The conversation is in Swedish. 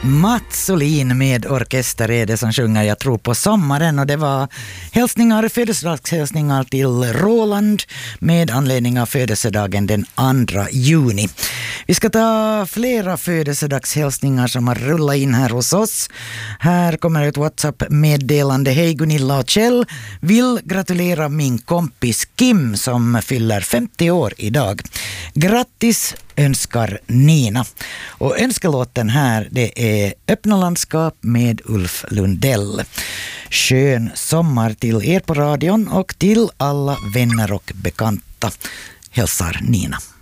Mats Olin med orkester är det som sjunger Jag tror på sommaren, och det var födelsedagshälsningar till Roland med anledning av födelsedagen den 2 juni. Vi ska ta flera födelsedagshälsningar som har rullat in här hos oss. Här kommer ett WhatsApp-meddelande. Hej Gunilla och Kjell, vill gratulera min kompis Kim som fyller 50 år idag. Grattis önskar Nina. Och önskelåten här, det är Öppna landskap med Ulf Lundell. Skön sommar till er på radion och till alla vänner och bekanta. Hälsar Nina.